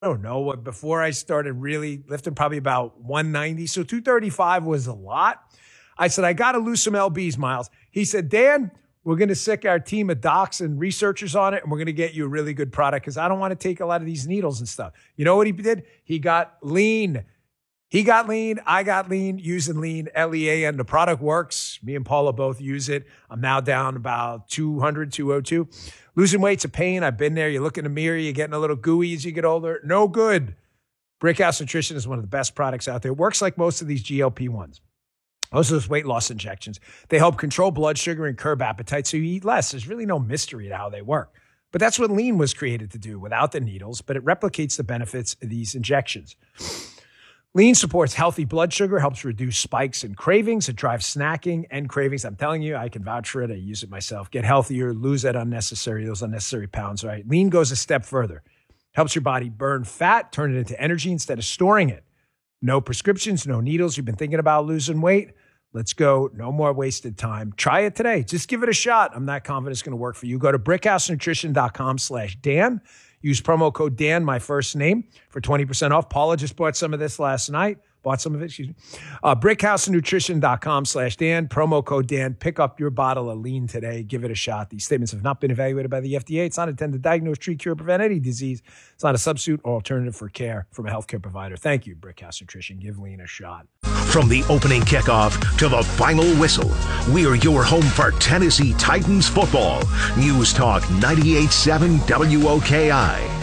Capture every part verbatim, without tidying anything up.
I don't know what before I started really lifting, probably about one ninety. So two thirty-five was a lot. I said, I got to lose some L Bs, Miles. He said, Dan, we're going to sick our team of docs and researchers on it, and we're going to get you a really good product because I don't want to take a lot of these needles and stuff. You know what he did? He got lean. He got lean. I got lean using lean, L E A N. The product works. Me and Paula both use it. I'm now down about two hundred, two oh two. Losing weight's a pain. I've been there. You look in the mirror, you're getting a little gooey as you get older. No good. Brickhouse Nutrition is one of the best products out there. It works like most of these G L P ones. Most of those weight loss injections. They help control blood sugar and curb appetite so you eat less. There's really no mystery to how they work. But that's what lean was created to do without the needles, but it replicates the benefits of these injections. Lean supports healthy blood sugar, helps reduce spikes and cravings. It drives snacking and cravings. I'm telling you, I can vouch for it. I use it myself. Get healthier, lose that unnecessary, those unnecessary pounds, right? Lean goes a step further. Helps your body burn fat, turn it into energy instead of storing it. No prescriptions, no needles. You've been thinking about losing weight? Let's go. No more wasted time. Try it today. Just give it a shot. I'm not confident it's going to work for you. Go to brickhousenutrition.com slash Dan. Use promo code Dan, my first name, for twenty percent off. Paula just bought some of this last night. Bought some of it, excuse me. Uh, brickhousenutrition.com slash Dan. Promo code Dan. Pick up your bottle of lean today. Give it a shot. These statements have not been evaluated by the F D A. It's not intended to diagnose, treat, cure, prevent any disease. It's not a substitute or alternative for care from a healthcare provider. Thank you, Brickhouse Nutrition. Give lean a shot. From the opening kickoff to the final whistle, we're your home for Tennessee Titans football. News Talk ninety-eight point seven W O K I.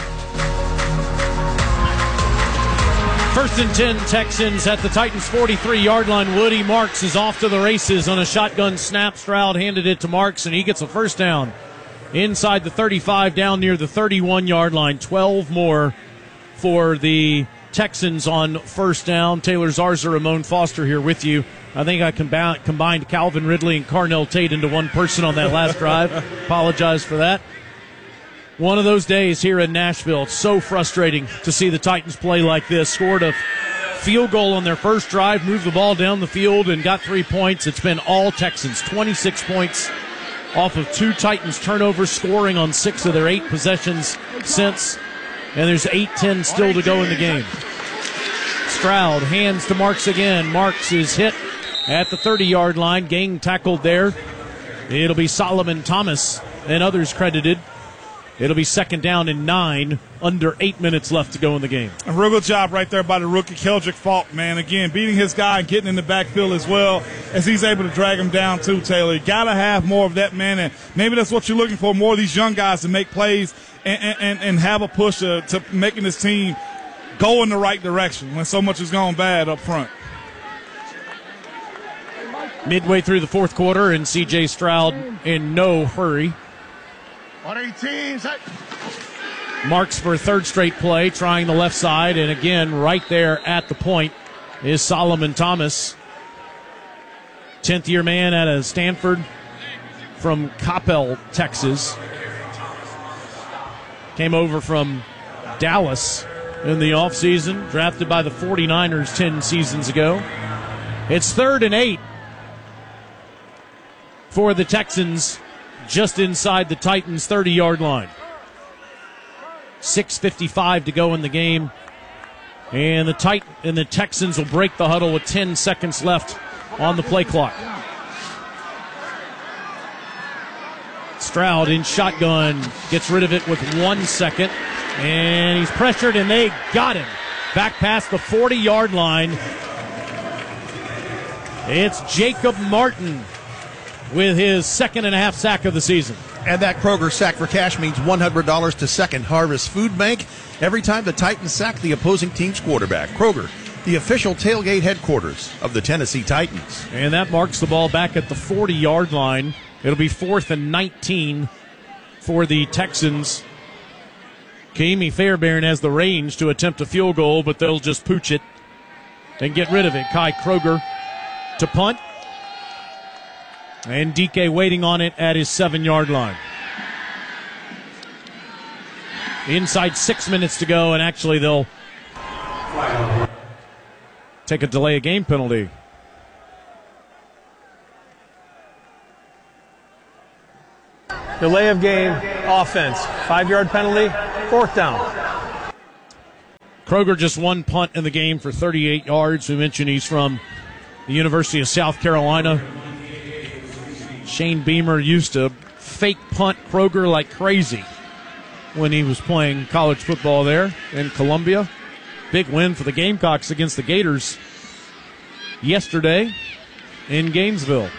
First and ten, Texans at the Titans' forty-three-yard line. Woody Marks is off to the races on a shotgun snap. Stroud handed it to Marks, and he gets a first down inside the thirty-five, down near the thirty-one-yard line. twelve more for the Texans on first down. Taylor Zarza, Ramon Foster here with you. I think I combi- combined Calvin Ridley and Carnell Tate into one person on that last drive. Apologize for that. One of those days here in Nashville. It's so frustrating to see the Titans play like this. Scored a field goal on their first drive, moved the ball down the field, and got three points. It's been all Texans. twenty-six points off of two Titans turnovers, scoring on six of their eight possessions since. And there's eight ten still to go in the game. Stroud hands to Marks again. Marks is hit at the thirty-yard line. Gang tackled there. It'll be Solomon Thomas and others credited. It'll be second down and nine, under eight minutes left to go in the game. A real good job right there by the rookie, Keldrick Falk, man. Again, beating his guy and getting in the backfield as well as he's able to drag him down too, Taylor. You got to have more of that, man, and maybe that's what you're looking for, more of these young guys to make plays and, and, and have a push to, to making this team go in the right direction when so much has gone bad up front. Midway through the fourth quarter, and C J Stroud in no hurry. one eighteen, set. Marks for a third straight play, trying the left side, and again, right there at the point is Solomon Thomas. tenth-year man out of Stanford from Coppell, Texas. Came over from Dallas in the offseason, drafted by the forty-niners ten seasons ago. It's third and eight for the Texans, just inside the Titans' thirty-yard line. six fifty-five to go in the game. And the Tit- and the Texans will break the huddle with ten seconds left on the play clock. Stroud in shotgun gets rid of it with one second. And he's pressured, and they got him. Back past the forty-yard line. It's Jacob Martin with his second and a half sack of the season. And that Kroger sack for cash means one hundred dollars to Second Harvest Food Bank every time the Titans sack the opposing team's quarterback. Kroger, the official tailgate headquarters of the Tennessee Titans. And that marks the ball back at the forty-yard line. It'll be fourth and nineteen for the Texans. Kami Fairbairn has the range to attempt a field goal, but they'll just pooch it and get rid of it. Kai Kroger to punt. And D K waiting on it at his seven-yard line. Inside six minutes to go, and actually they'll take a delay of game penalty. Delay of game, offense. Five-yard penalty, fourth down. Kroger just one punt in the game for thirty-eight yards. We mentioned he's from the University of South Carolina. Shane Beamer used to fake punt Kroger like crazy when he was playing college football there in Columbia. Big win for the Gamecocks against the Gators yesterday in Gainesville.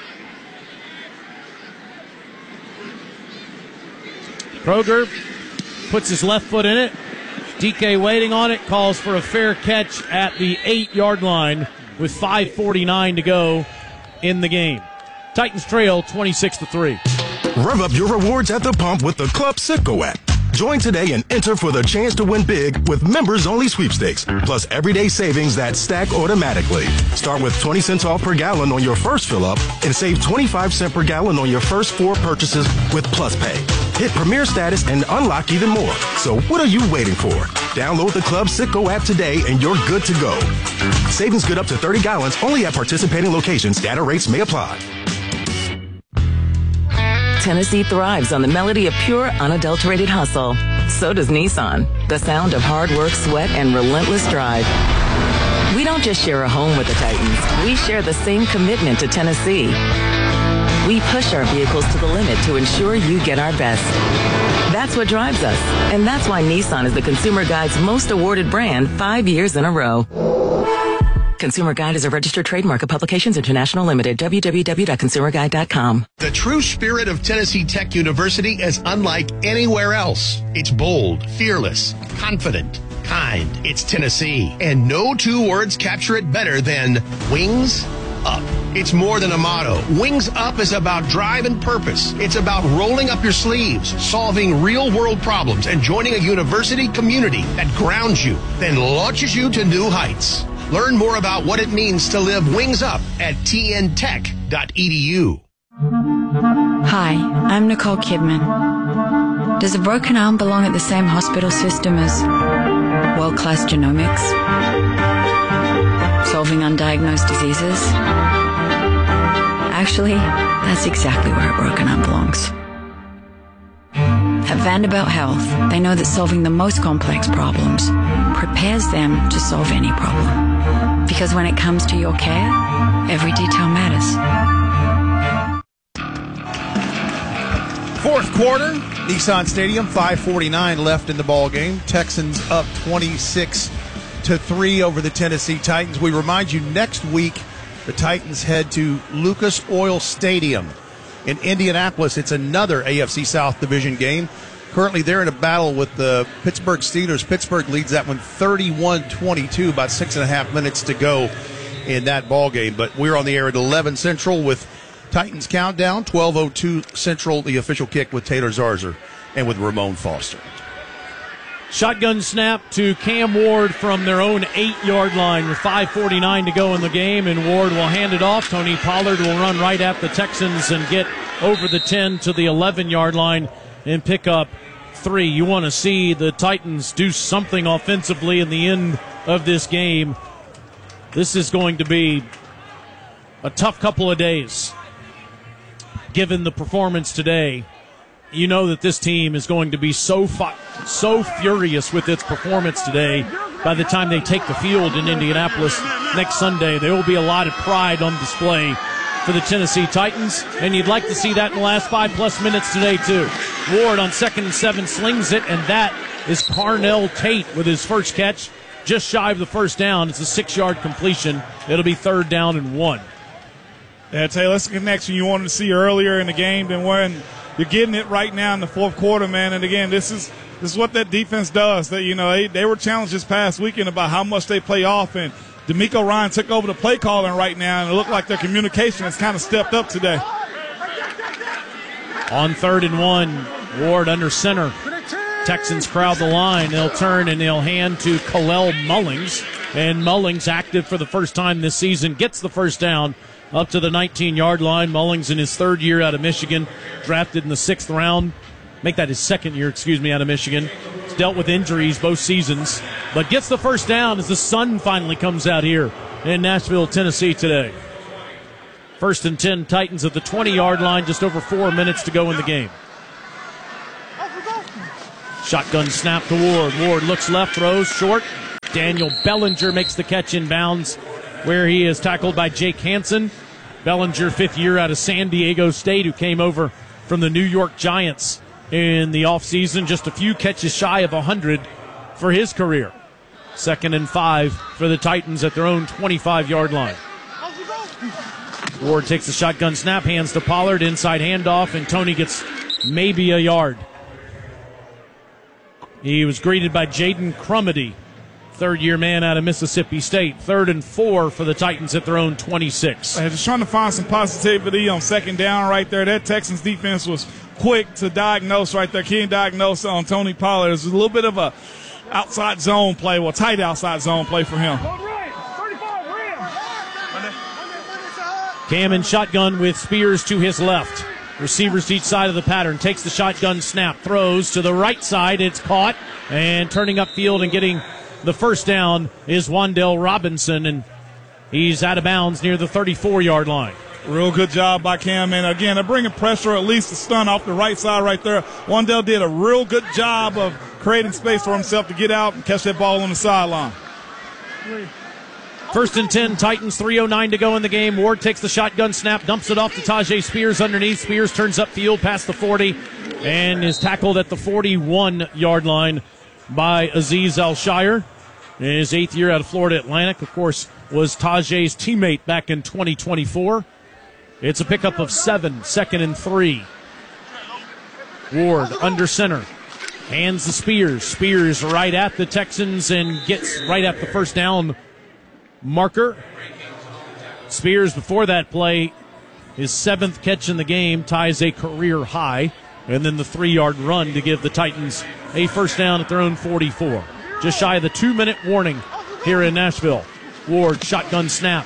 Kroger puts his left foot in it. D K waiting on it, calls for a fair catch at the eight-yard line with five forty-nine to go in the game. Titans trail twenty-six to three. Rev up your rewards at the pump with the Club Citgo app. Join today and enter for the chance to win big with members-only sweepstakes, plus everyday savings that stack automatically. Start with twenty cents off per gallon on your first fill-up and save twenty-five cents per gallon on your first four purchases with Plus Pay. Hit Premier status and unlock even more. So what are you waiting for? Download the Club Citgo app today and you're good to go. Savings good up to thirty gallons only at participating locations. Data rates may apply. Tennessee thrives on the melody of pure, unadulterated hustle. So does Nissan. The sound of hard work, sweat, and relentless drive. We don't just share a home with the Titans. We share the same commitment to Tennessee. We push our vehicles to the limit to ensure you get our best. That's what drives us. And that's why Nissan is the Consumer Guide's most awarded brand five years in a row. Consumer Guide is a registered trademark of Publications International Limited. w w w dot consumer guide dot com. The true spirit of Tennessee Tech University is unlike anywhere else. It's bold, fearless, confident, kind. It's Tennessee. And no two words capture it better than Wings Up. It's more than a motto. Wings Up is about drive and purpose. It's about rolling up your sleeves, solving real-world problems, and joining a university community that grounds you, then launches you to new heights. Learn more about what it means to live Wings Up at t n tech dot e d u. Hi, I'm Nicole Kidman. Does a broken arm belong at the same hospital system as world-class genomics? Solving undiagnosed diseases? Actually, that's exactly where a broken arm belongs. At Vanderbilt Health, they know that solving the most complex problems prepares them to solve any problem. Because when it comes to your care, every detail matters. Fourth quarter, Nissan Stadium, five forty-nine left in the ball game. Texans up twenty-six to three over the Tennessee Titans. We remind you, next week, the Titans head to Lucas Oil Stadium in Indianapolis. It's another A F C South Division game. Currently, they're in a battle with the Pittsburgh Steelers. Pittsburgh leads that one thirty-one twenty-two, about six and a half minutes to go in that ball game. But we're on the air at eleven Central with Titans Countdown, twelve oh two Central, the official kick with Taylor Zarzer and with Ramon Foster. Shotgun snap to Cam Ward from their own eight-yard line with five forty-nine to go in the game, and Ward will hand it off. Tony Pollard will run right at the Texans and get over the ten to the eleven-yard line and pick up three. You want to see the Titans do something offensively in the end of this game. This is going to be a tough couple of days, given the performance today. You know that this team is going to be so fi- so furious with its performance today. By the time they take the field in Indianapolis next Sunday, there will be a lot of pride on display for the Tennessee Titans, and you'd like to see that in the last five-plus minutes today, too. Ward on second and seven slings it, and that is Carnell Tate with his first catch, just shy of the first down. It's a six-yard completion. It'll be third down and one. Yeah, Taylor, that's the connection you wanted to see earlier in the game than when you're getting it right now in the fourth quarter, man. And, again, this is this is what that defense does. That, you know, they, they were challenged this past weekend about how much they play off, and D'Amico Ryan took over the play calling right now, and it looked like their communication has kind of stepped up today. On third and one, Ward under center. Texans crowd the line. They'll turn and they'll hand to Kalel Mullings. And Mullings, active for the first time this season, gets the first down up to the nineteen-yard line. Mullings in his third year out of Michigan, drafted in the sixth round. Make that his second year, excuse me, out of Michigan. He's dealt with injuries both seasons, but gets the first down as the sun finally comes out here in Nashville, Tennessee today. First and ten, Titans at the twenty-yard line, just over four minutes to go in the game. Shotgun snap to Ward. Ward looks left, throws short, Daniel Bellinger makes the catch in bounds where he is tackled by Jake Hansen. Bellinger, fifth year out of San Diego State, who came over from the New York Giants in the offseason. Just a few catches shy of one hundred for his career. Second and five for the Titans at their own twenty-five-yard line. Ward takes the shotgun snap, hands to Pollard, inside handoff, and Tony gets maybe a yard. He was greeted by Jaden Crumedy, third-year man out of Mississippi State. Third and four for the Titans at their own twenty-six. Hey, just trying to find some positivity on second down right there. That Texans defense was quick to diagnose right there. Keen diagnose on Tony Pollard. It's a little bit of a outside zone play, well, tight outside zone play for him. Cam in shotgun with Spears to his left. Receivers to each side of the pattern. Takes the shotgun snap, throws to the right side. It's caught, and turning upfield and getting the first down is Wan'Dale Robinson, and he's out of bounds near the thirty-four-yard line. Real good job by Cam, and again, they're bringing pressure, at least a stun off the right side right there. Wan'Dale did a real good job of creating space for himself to get out and catch that ball on the sideline. First and ten, Titans, three oh nine to go in the game. Ward takes the shotgun snap, dumps it off to Tajay Spears underneath. Spears turns upfield past the forty and is tackled at the forty-one-yard line by Azeez Al-Shire. His eighth year out of Florida Atlantic, of course, was Tajay's teammate back in twenty twenty-four. It's a pickup of seven, second and three. Ward under center. Hands the Spears. Spears right at the Texans and gets right at the first down marker. Spears, before that play, his seventh catch in the game, ties a career high. And then the three-yard run to give the Titans a first down at their own forty-four. Just shy of the two-minute warning here in Nashville. Ward, shotgun snap.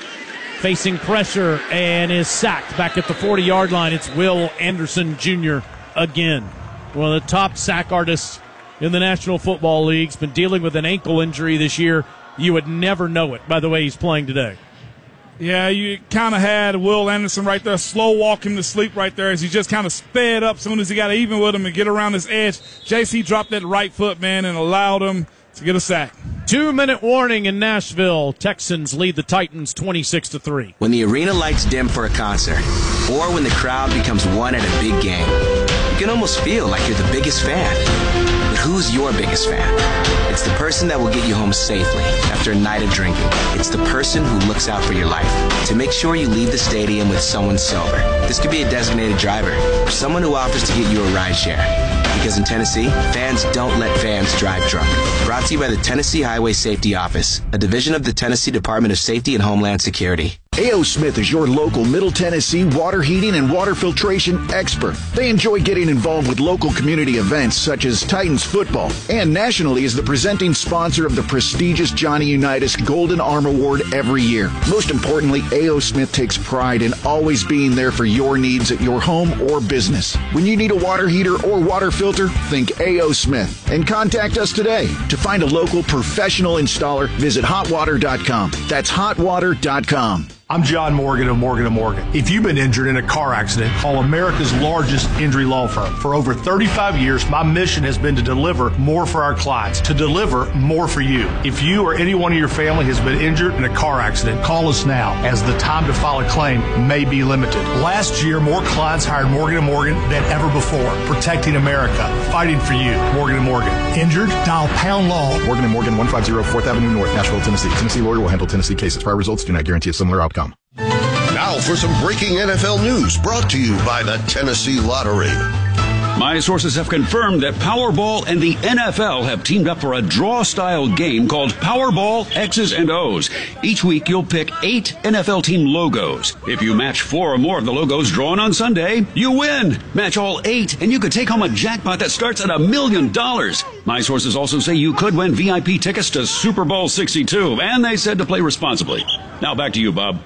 Facing pressure and is sacked back at the forty-yard line. It's Will Anderson Junior again. One of the top sack artists in the National Football League. He's been dealing with an ankle injury this year. You would never know it by the way he's playing today. Yeah, you kind of had Will Anderson right there, slow walk him to sleep right there as he just kind of sped up as soon as he got even with him and get around this edge. J C dropped that right foot, man, and allowed him to get a sack. Two-minute warning in Nashville. Texans lead the Titans twenty-six to three. When the arena lights dim for a concert, or when the crowd becomes one at a big game, you can almost feel like you're the biggest fan. But who's your biggest fan? It's the person that will get you home safely after a night of drinking. It's the person who looks out for your life to make sure you leave the stadium with someone sober. This could be a designated driver or someone who offers to get you a ride share. Because in Tennessee, fans don't let fans drive drunk. Brought to you by the Tennessee Highway Safety Office, a division of the Tennessee Department of Safety and Homeland Security. A O. Smith is your local Middle Tennessee water heating and water filtration expert. They enjoy getting involved with local community events such as Titans football, and nationally is the presenting sponsor of the prestigious Johnny Unitas Golden Arm Award every year. Most importantly, A O. Smith takes pride in always being there for your needs at your home or business. When you need a water heater or water filter, think A O. Smith and contact us today. To find a local professional installer, visit hot water dot com. That's hot water dot com. I'm John Morgan of Morgan and Morgan. If you've been injured in a car accident, call America's largest injury law firm. For over thirty-five years, my mission has been to deliver more for our clients, to deliver more for you. If you or anyone in your family has been injured in a car accident, call us now, as the time to file a claim may be limited. Last year, more clients hired Morgan and Morgan than ever before, protecting America, fighting for you. Morgan and Morgan. Injured? Dial pound law. Morgan and Morgan, one fifty fourth Avenue North, Nashville, Tennessee. Tennessee lawyer will handle Tennessee cases. Prior results do not guarantee a similar outcome. Now for some breaking N F L news brought to you by the Tennessee Lottery. My sources have confirmed that Powerball and the N F L have teamed up for a draw-style game called Powerball X's and O's. Each week, you'll pick eight N F L team logos. If you match four or more of the logos drawn on Sunday, you win. Match all eight, and you could take home a jackpot that starts at a million dollars. My sources also say you could win V I P tickets to Super Bowl sixty-two, and they said to play responsibly. Now back to you, Bob.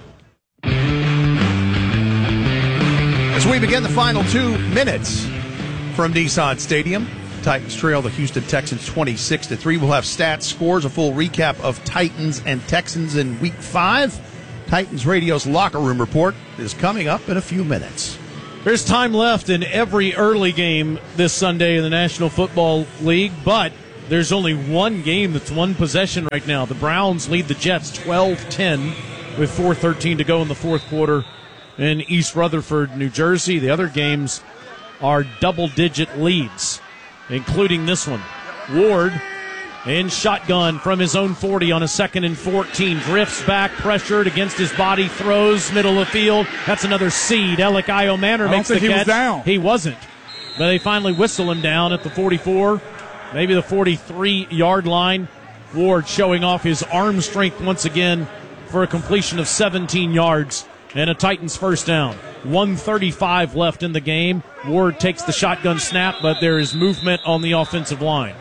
As we begin the final two minutes from Nissan Stadium, Titans trail the Houston Texans twenty-six to three. We'll have stats, scores, a full recap of Titans and Texans in week five. Titans Radio's locker room report is coming up in a few minutes. There's time left in every early game this Sunday in the National Football League, but there's only one game that's one possession right now. The Browns lead the Jets twelve ten with four thirteen to go in the fourth quarter in East Rutherford, New Jersey. The other games are double-digit leads, including this one. Ward in shotgun from his own forty on a second and fourteen. Drifts back, pressured against his body, throws, middle of the field. That's another seed. Alec Iomanner makes the catch. He was down. He wasn't. But they finally whistle him down at the forty-four, maybe the forty-three-yard line. Ward showing off his arm strength once again for a completion of seventeen yards and a Titans first down. one thirty-five left in the game. Ward takes the shotgun snap, but there is movement on the offensive line.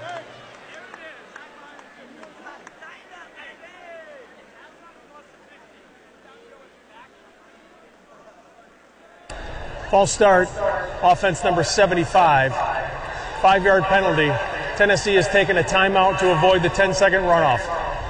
False start, offense number seventy-five. Five-yard penalty. Tennessee has taken a timeout to avoid the ten-second runoff.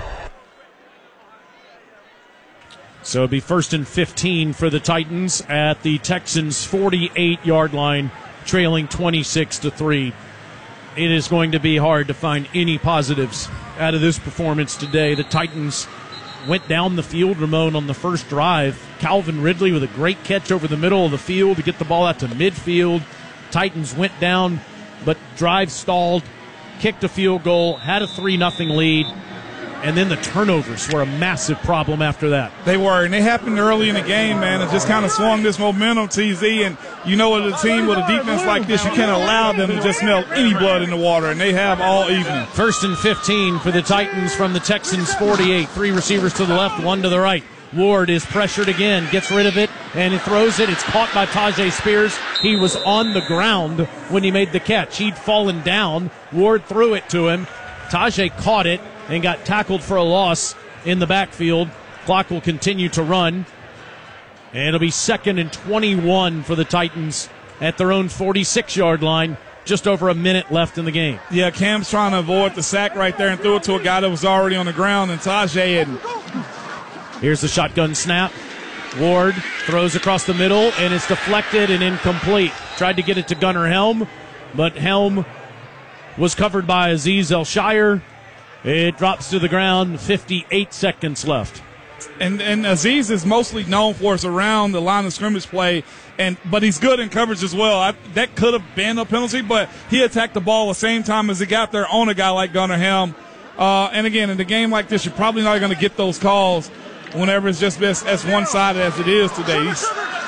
So it'll be first and fifteen for the Titans at the Texans' forty-eight-yard line, trailing twenty-six to three. It is going to be hard to find any positives out of this performance today. The Titans went down the field, Ramon, on the first drive. Calvin Ridley with a great catch over the middle of the field to get the ball out to midfield. Titans went down, but drive stalled, kicked a field goal, had a three nothing lead, and then the turnovers were a massive problem after that. They were, and they happened early in the game, man. It just kind of swung this momentum, T Z, and you know with a team with a defense like this, you can't allow them to just smell any blood in the water, and they have all evening. First and fifteen for the Titans from the Texans' forty-eight. Three receivers to the left, one to the right. Ward is pressured again, gets rid of it, and he throws it. It's caught by Tyjae Spears. He was on the ground when he made the catch. He'd fallen down. Ward threw it to him. Tyjae caught it and got tackled for a loss in the backfield. Clock will continue to run. And it'll be second and twenty-one for the Titans at their own forty-six-yard line. Just over a minute left in the game. Yeah, Cam's trying to avoid the sack right there and threw it to a guy that was already on the ground, and Tyjae had... Here's the shotgun snap. Ward throws across the middle, and it's deflected and incomplete. Tried to get it to Gunnar Helm, but Helm was covered by Azeez El-Shire. It drops to the ground, fifty-eight seconds left. And and Azeez is mostly known for us around the line of scrimmage play, and but he's good in coverage as well. I, that could have been a penalty, but he attacked the ball the same time as he got there on a guy like Gunnar Helm. Uh, and again, in a game like this, you're probably not going to get those calls whenever it's just as, as one-sided as it is today. He's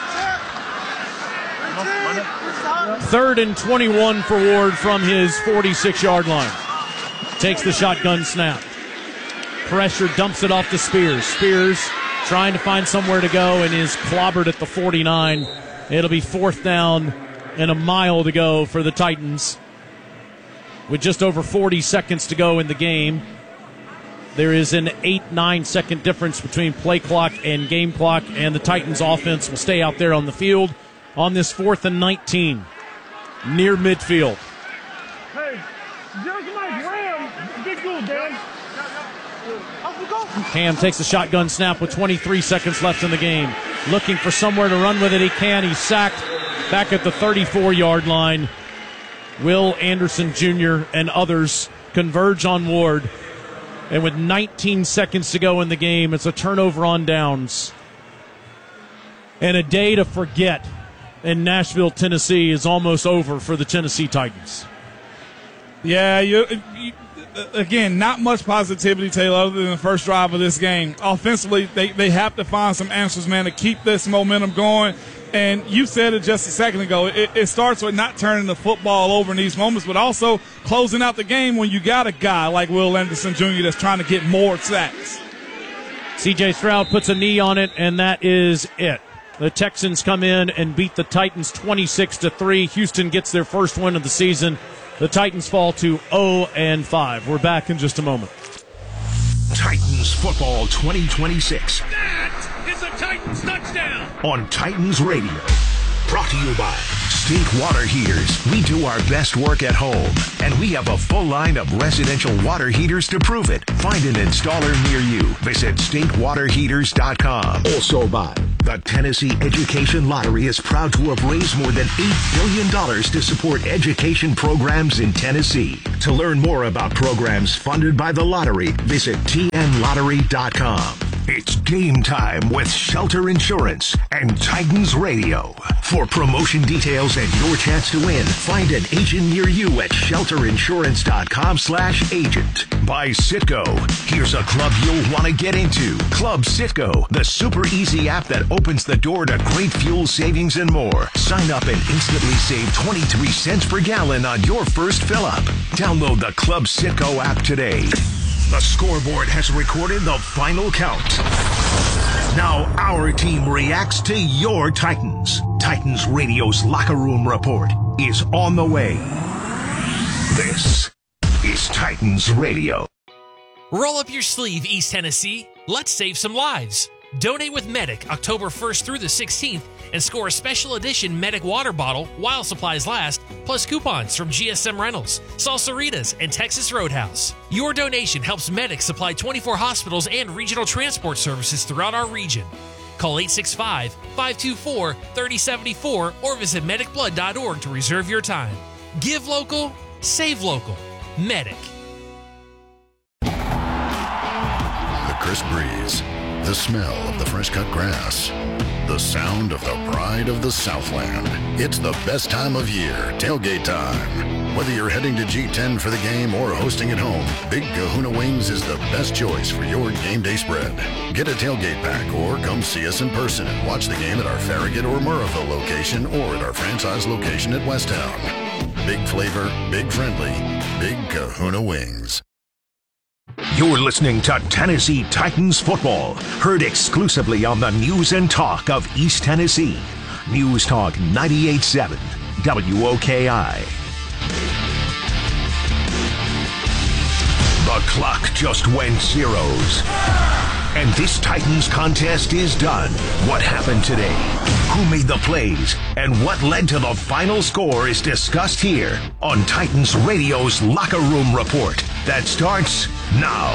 Third and twenty-one for Ward from his forty-six-yard line. Takes the shotgun snap. Pressure, dumps it off to Spears. Spears trying to find somewhere to go and is clobbered at the forty-nine. It'll be fourth down and a mile to go for the Titans. With just over forty seconds to go in the game, there is an eight nine second difference between play clock and game clock, and the Titans offense will stay out there on the field on this fourth and nineteen near midfield. Hey, there's my ram. Get good, Dan. Cam takes the shotgun snap with twenty-three seconds left in the game. Looking for somewhere to run with it. He can. He's sacked back at the thirty-four-yard line. Will Anderson Junior and others converge on Ward. And with nineteen seconds to go in the game, it's a turnover on downs. And a day to forget in Nashville, Tennessee is almost over for the Tennessee Titans. Yeah, you, you again, not much positivity, Taylor, other than the first drive of this game. Offensively, they, they have to find some answers, man, to keep this momentum going. And you said it just a second ago. It, it starts with not turning the football over in these moments, but also closing out the game when you got a guy like Will Anderson Junior that's trying to get more sacks. C J Stroud puts a knee on it, and that is it. The Texans come in and beat the Titans twenty-six to three. Houston gets their first win of the season. The Titans fall to oh and five. We're back in just a moment. Titans football twenty twenty-six. That is a Titans touchdown. On Titans Radio. Brought to you by State Water Heaters. We do our best work at home, and we have a full line of residential water heaters to prove it. Find an installer near you. Visit state water heaters dot com. Also by The Tennessee Education Lottery is proud to have raised more than eight billion dollars to support education programs in Tennessee. To learn more about programs funded by the lottery, visit T N lottery dot com. It's game time with Shelter Insurance and Titans Radio. For promotion details and your chance to win, find an agent near you at shelter insurance dot com slash agent. By Citgo. Here's a club you'll want to get into. Club Citgo, the super easy app that opens the door to great fuel savings and more. Sign up and instantly save twenty-three cents per gallon on your first fill up. Download the Club Citgo app today. The scoreboard has recorded the final count. Now our team reacts to your Titans. Titans Radio's Locker Room Report is on the way. This is Titans Radio. Roll up your sleeve, East Tennessee. Let's save some lives. Donate with Medic October first through the sixteenth and score a special edition Medic water bottle while supplies last, plus coupons from G S M Rentals, Salsaritas, and Texas Roadhouse. Your donation helps Medic supply twenty-four hospitals and regional transport services throughout our region. Call eight six five, five two four, three oh seven four or visit medic blood dot org to reserve your time. Give local, save local. Medic. The crisp breeze, the smell of the fresh cut grass, the sound of the pride of the Southland. It's the best time of year, tailgate time. Whether you're heading to G ten for the game or hosting at home, Big Kahuna Wings is the best choice for your game day spread. Get a tailgate pack or come see us in person and watch the game at our Farragut or Murrahville location or at our franchise location at Westtown. Big flavor, big friendly, Big Kahuna Wings. You're listening to Tennessee Titans football, heard exclusively on the News and Talk of East Tennessee. News Talk ninety-eight point seven, W O K I. The clock just went zeros. And this Titans contest is done. What happened today? Who made the plays? And what led to the final score is discussed here on Titans Radio's Locker Room Report. That starts now.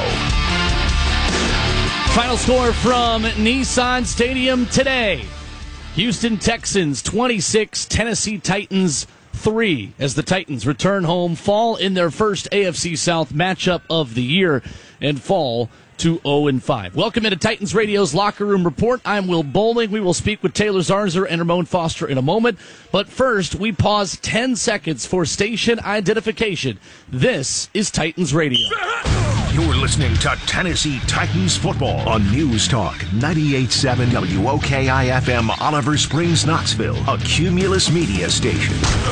Final score from Nissan Stadium today. Houston Texans twenty-six, Tennessee Titans three, as the Titans return home, fall in their first A F C South matchup of the year, and fall to oh and five. Welcome into Titans Radio's Locker Room Report. I'm Will Bowling. We will speak with Taylor Zarzour and Ramon Foster in a moment. But first, we pause ten seconds for station identification. This is Titans Radio. You're listening to Tennessee Titans football on News Talk ninety-eight point seven W O K I F M, Oliver Springs, Knoxville, a Cumulus media station.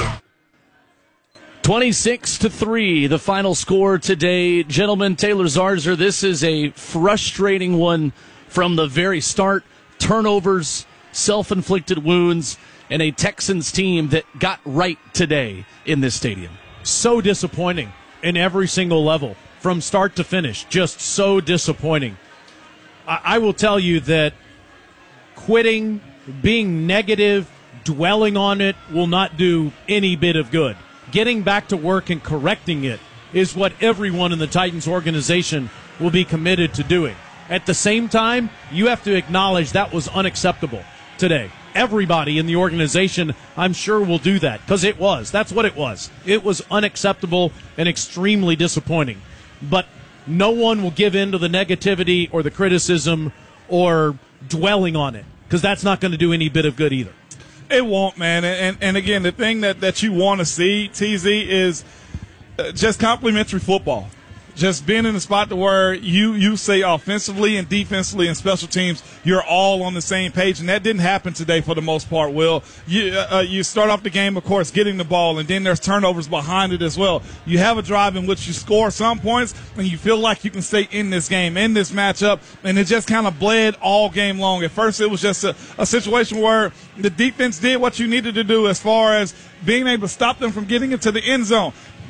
twenty-six to three, the final score today. Gentlemen, Taylor Zarzour, this is a frustrating one from the very start. Turnovers, self-inflicted wounds, and a Texans team that got right today in this stadium. So disappointing in every single level, from start to finish. Just so disappointing. I, I will tell you that quitting, being negative, dwelling on it will not do any bit of good. Getting back to work and correcting it is what everyone in the Titans organization will be committed to doing. At the same time, you have to acknowledge that was unacceptable today. Everybody in the organization, I'm sure, will do that, because it was. That's what it was. It was unacceptable and extremely disappointing. But no one will give in to the negativity or the criticism or dwelling on it, because that's not going to do any bit of good either. It won't, man. And, and, and again, the thing that, that you want to see, T Z, is just complimentary football. Just being in a spot to where you, you say offensively and defensively and special teams, you're all on the same page. And that didn't happen today for the most part, Will. You, uh, you start off the game, of course, getting the ball, and then there's turnovers behind it as well. You have a drive in which you score some points, and you feel like you can stay in this game, in this matchup, and it just kind of bled all game long. At first, it was just a, a situation where the defense did what you needed to do as far as being able to stop them from getting into the end zone.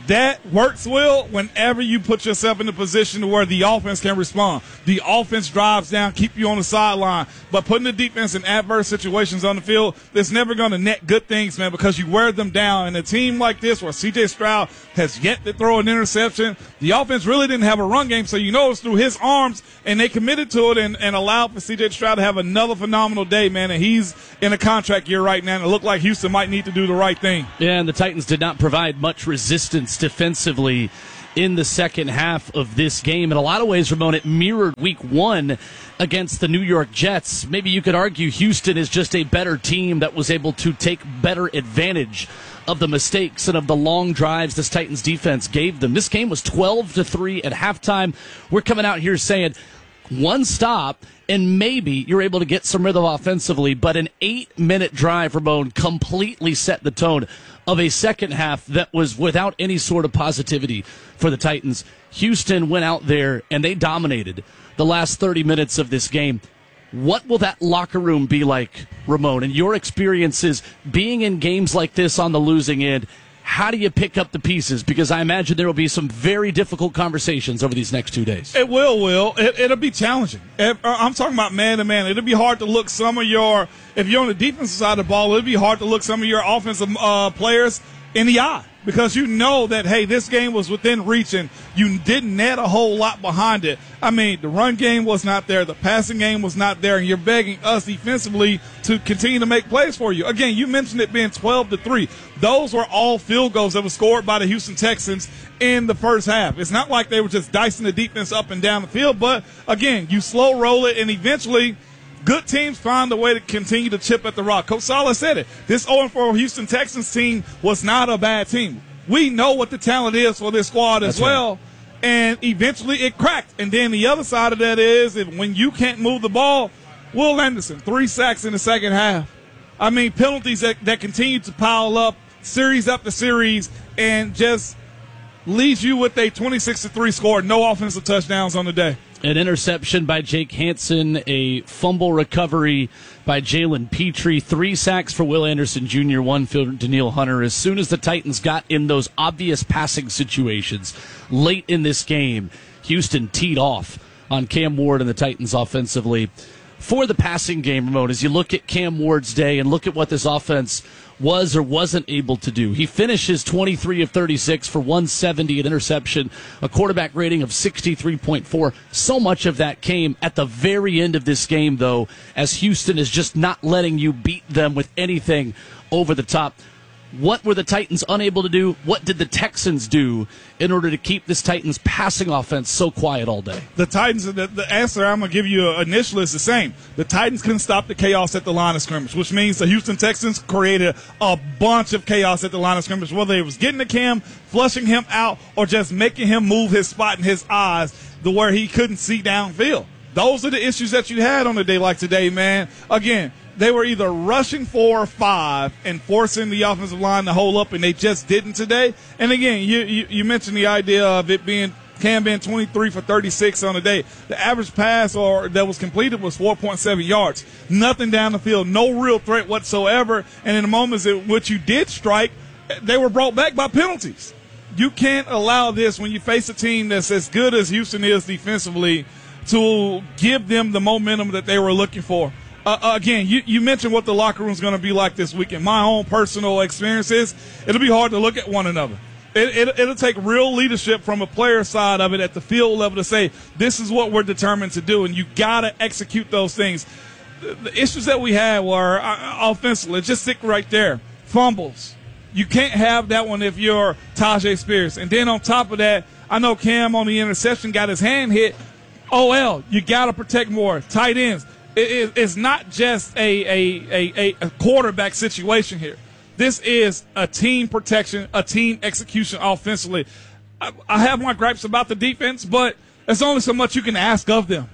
That works well whenever you put yourself in a position where the offense can respond. The offense drives down, keep you on the sideline. But putting the defense in adverse situations on the field, it's never going to net good things, man, because you wear them down. And a team like this where C J Stroud has yet to throw an interception, the offense really didn't have a run game. So you know it's through his arms, and they committed to it and, and allowed for C J Stroud to have another phenomenal day, man. And he's in a contract year right now, and it looked like Houston might need to do the right thing. Yeah, and the Titans did not provide much resistance defensively in the second half of this game. In a lot of ways, Ramon, it mirrored week one against the New York Jets. Maybe you could argue Houston is just a better team that was able to take better advantage of the mistakes and of the long drives this Titans defense gave them. This game was twelve to three at halftime. We're coming out here saying one stop, and maybe you're able to get some rhythm offensively, but an eight-minute drive, Ramon, completely set the tone of a second half that was without any sort of positivity for the Titans. Houston went out there, and they dominated the last thirty minutes of this game. What will that locker room be like, Ramon, and your experiences being in games like this on the losing end? How do you pick up the pieces? Because I imagine there will be some very difficult conversations over these next two days. It will, Will. It, it'll be challenging. It, I'm talking about man-to-man. It'll be hard to look some of your – if you're on the defensive side of the ball, it'll be hard to look some of your offensive uh, players in the eye because you know that, hey, this game was within reach and you didn't net a whole lot behind it. I mean, the run game was not there. The passing game was not there, and you're begging us defensively to continue to make plays for you. Again, you mentioned it being twelve to three. Those were all field goals that were scored by the Houston Texans in the first half. It's not like they were just dicing the defense up and down the field, but, again, you slow roll it, and eventually good teams find a way to continue to chip at the rock. Coach Saleh said it. This oh and four Houston Texans team was not a bad team. We know what the talent is for this squad as That's well. Right. And eventually it cracked. And then the other side of that is if when you can't move the ball, Will Anderson, three sacks in the second half. I mean, penalties that, that continue to pile up, series after series, and just leaves you with a twenty-six to three score, no offensive touchdowns on the day. An interception by Jake Hansen, a fumble recovery by Jalen Petrie, three sacks for Will Anderson Junior, one for Danielle Hunter. As soon as the Titans got in those obvious passing situations late in this game, Houston teed off on Cam Ward and the Titans offensively. For the passing game, Ramon, as you look at Cam Ward's day and look at what this offense was or wasn't able to do. He finishes twenty-three of thirty-six for one seventy, an interception, a quarterback rating of sixty-three point four. So much of that came at the very end of this game, though, as Houston is just not letting you beat them with anything over the top. What were the Titans unable to do? What did the Texans do in order to keep this Titans passing offense so quiet all day? The Titans, the, the answer I'm going to give you initially is the same. The Titans couldn't stop the chaos at the line of scrimmage, which means the Houston Texans created a bunch of chaos at the line of scrimmage, whether it was getting to Cam, flushing him out, or just making him move his spot in his eyes to where he couldn't see downfield. Those are the issues that you had on a day like today, man. Again, they were either rushing four or five and forcing the offensive line to hold up, and they just didn't today. And again, you, you, you mentioned the idea of it being Cam being twenty-three for thirty-six on the day. The average pass or that was completed was four point seven yards. Nothing down the field, no real threat whatsoever. And in the moments in which you did strike, they were brought back by penalties. You can't allow this when you face a team that's as good as Houston is defensively to give them the momentum that they were looking for. Uh, again, you, you mentioned what the locker room is going to be like this weekend. My own personal experiences, it'll be hard to look at one another. It, it, it'll take real leadership from a player side of it at the field level to say, this is what we're determined to do, and you got to execute those things. The, the issues that we had were uh, offensively. Just stick right there. Fumbles. You can't have that one if you're Tajay Spears. And then on top of that, I know Cam on the interception got his hand hit. O L, you got to protect more. Tight ends. It, it's not just a, a, a, a quarterback situation here. This is a team protection, a team execution offensively. I, I have my gripes about the defense, but there's only so much you can ask of them.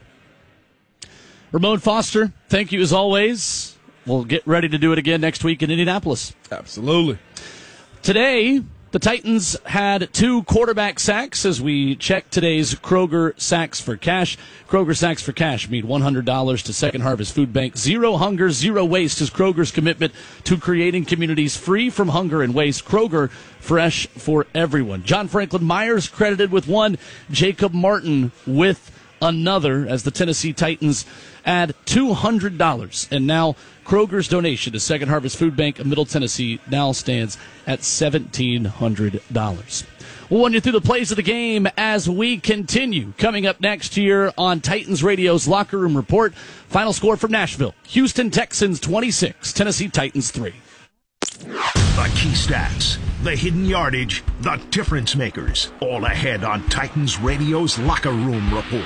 Ramon Foster, thank you as always. We'll get ready to do it again next week in Indianapolis. Absolutely. Today, The Titans had two quarterback sacks as we check today's Kroger Sacks for Cash. Kroger Sacks for Cash mean one hundred dollars to Second Harvest Food Bank. Zero hunger, zero waste is Kroger's commitment to creating communities free from hunger and waste. Kroger, fresh for everyone. John Franklin Myers credited with one, Jacob Martin with another, as the Tennessee Titans add two hundred dollars. And now Kroger's donation to Second Harvest Food Bank of Middle Tennessee now stands at seventeen hundred dollars. We'll run you through the plays of the game as we continue. Coming up next here on Titans Radio's Locker Room Report, final score from Nashville. Houston Texans twenty-six, Tennessee Titans three. The key stats, the hidden yardage, the difference makers, all ahead on Titans Radio's Locker Room Report.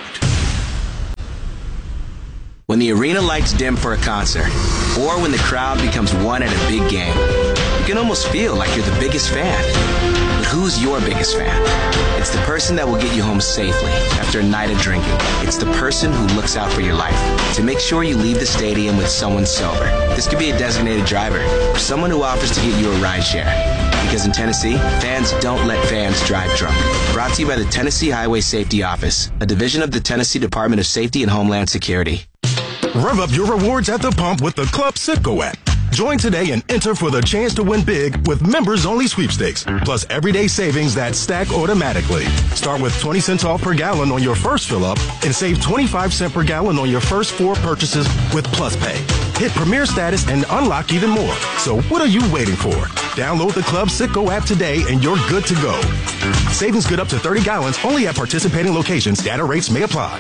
When the arena lights dim for a concert, or when the crowd becomes one at a big game, you can almost feel like you're the biggest fan. But who's your biggest fan? It's the person that will get you home safely after a night of drinking. It's the person who looks out for your life to make sure you leave the stadium with someone sober. This could be a designated driver or someone who offers to get you a ride share. Because in Tennessee, fans don't let fans drive drunk. Brought to you by the Tennessee Highway Safety Office, a division of the Tennessee Department of Safety and Homeland Security. Rev up your rewards at the pump with the Club Citgo app. Join today and enter for the chance to win big with members-only sweepstakes, plus everyday savings that stack automatically. Start with twenty cents off per gallon on your first fill-up and save twenty-five cents per gallon on your first four purchases with Plus Pay. Hit Premier status and unlock even more. So what are you waiting for? Download the Club Citgo app today and you're good to go. Savings good up to thirty gallons only at participating locations. Data rates may apply.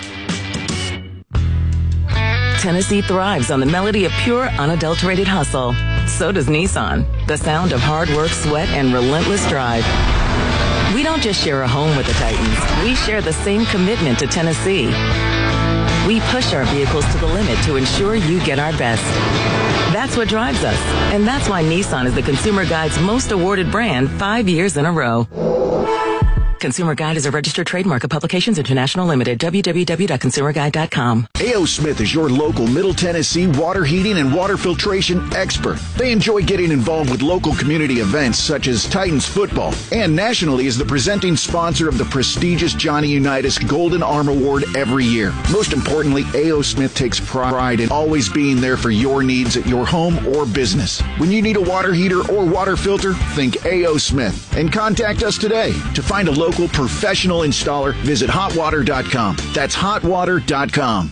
Tennessee thrives on the melody of pure, unadulterated hustle. So does Nissan. The sound of hard work, sweat, and relentless drive. We don't just share a home with the Titans. We share the same commitment to Tennessee. We push our vehicles to the limit to ensure you get our best. That's what drives us. And that's why Nissan is the Consumer Guide's most awarded brand five years in a row. Consumer Guide is a registered trademark of Publications International Limited. w w w dot consumer guide dot com. A O. Smith is your local Middle Tennessee water heating and water filtration expert. They enjoy getting involved with local community events such as Titans football, and nationally is the presenting sponsor of the prestigious Johnny Unitas Golden Arm Award every year. Most importantly, A O. Smith takes pride in always being there for your needs at your home or business. When you need a water heater or water filter, think A O. Smith and contact us today. To find a local professional installer, visit hot water dot com. That's hot water dot com.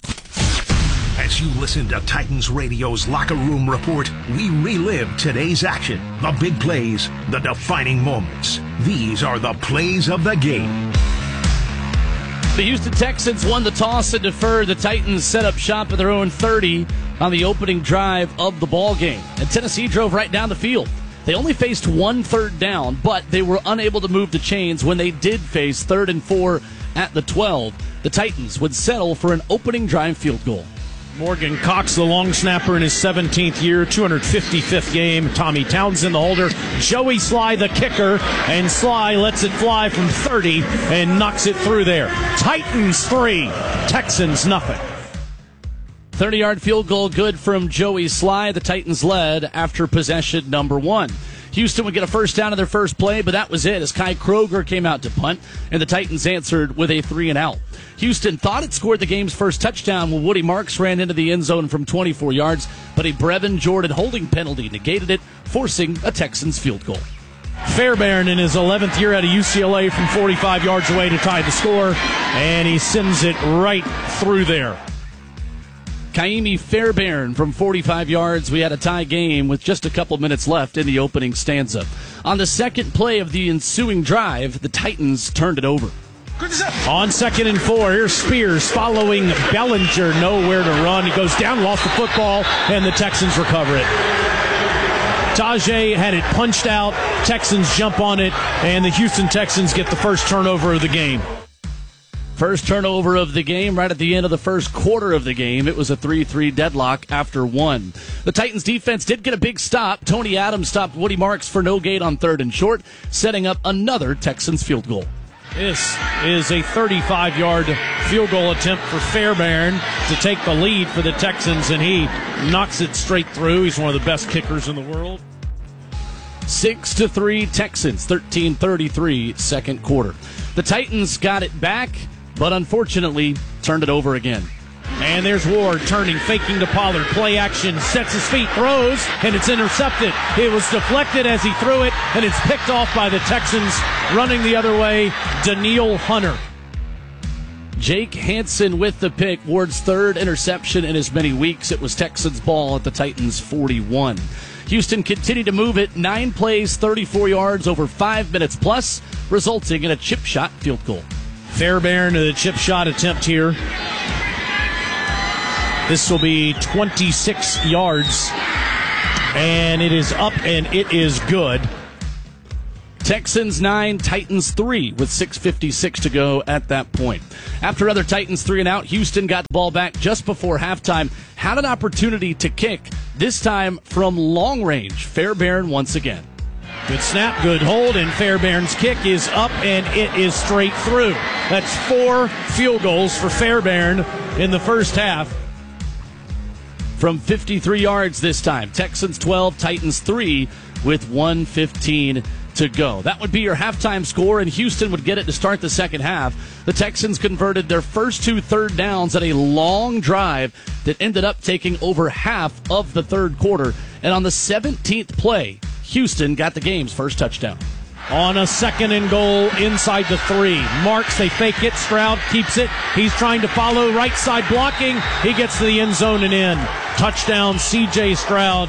As you listen to Titans Radio's Locker Room Report, we relive today's action, the big plays, the defining moments. These are the plays of the game. The Houston Texans won the toss and deferred. The Titans set up shop at their own thirty on the opening drive of the ball game. And Tennessee drove right down the field. They only faced one third down, but they were unable to move the chains when they did face third and four at the twelve. The Titans would settle for an opening drive field goal. Morgan Cox, the long snapper in his seventeenth year, two hundred fifty-fifth game. Tommy Townsend, the holder. Joey Sly, the kicker. And Sly lets it fly from thirty and knocks it through there. Titans three, Texans nothing. thirty-yard field goal good from Joey Sly. The Titans led after possession number one. Houston would get a first down in their first play, but that was it as Kai Kroger came out to punt, and the Titans answered with a three and out. Houston thought it scored the game's first touchdown when Woody Marks ran into the end zone from twenty-four yards, but a Brevin Jordan holding penalty negated it, forcing a Texans field goal. Fairbairn in his eleventh year out of U C L A from forty-five yards away to tie the score, and he sends it right through there. Kaimi Fairbairn from forty-five yards. We had a tie game with just a couple minutes left in the opening stanza. On the second play of the ensuing drive, the Titans turned it over. On second and four, here's Spears following Bellinger, nowhere to run. He goes down, lost the football, and the Texans recover it. Tajay had it punched out. Texans jump on it, and the Houston Texans get the first turnover of the game. First turnover of the game right at the end of the first quarter of the game. It was a three three deadlock after one. The Titans defense did get a big stop. Tony Adams stopped Woody Marks for no gain on third and short, setting up another Texans field goal. This is a thirty-five-yard field goal attempt for Fairbairn to take the lead for the Texans, and he knocks it straight through. He's one of the best kickers in the world. six to three Texans, thirteen thirty-three second quarter. The Titans got it back, but unfortunately turned it over again. And there's Ward turning, faking to Pollard. Play action, sets his feet, throws, and it's intercepted. It was deflected as he threw it, and it's picked off by the Texans. Running the other way, Danielle Hunter. Jake Hansen with the pick. Ward's third interception in as many weeks. It was Texans ball at the Titans forty-one. Houston continued to move it. Nine plays, thirty-four yards over five minutes plus, resulting in a chip shot field goal. Fairbairn to the chip shot attempt here. This will be twenty-six yards, and it is up, and it is good. Texans nine, Titans three with six fifty-six to go at that point. After another Titans three and out, Houston got the ball back just before halftime, had an opportunity to kick, this time from long range. Fairbairn once again. Good snap, good hold, and Fairbairn's kick is up, and it is straight through. That's four field goals for Fairbairn in the first half. From fifty-three yards this time. Texans twelve, Titans three with one fifteen to go. That would be your halftime score, and Houston would get it to start the second half. The Texans converted their first two third downs at a long drive that ended up taking over half of the third quarter. And on the seventeenth play, Houston got the game's first touchdown. On a second and goal inside the three. Marks, they fake it. Stroud keeps it. He's trying to follow, right side blocking. He gets to the end zone and in. Touchdown, C J Stroud.